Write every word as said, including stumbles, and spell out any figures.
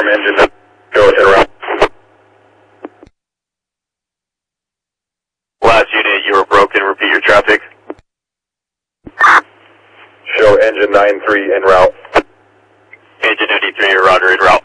confirm engine. Go en route. Last unit, you were broken. Repeat your traffic. Show engine nine three en route. Engine ninety-three, you're roger, en route.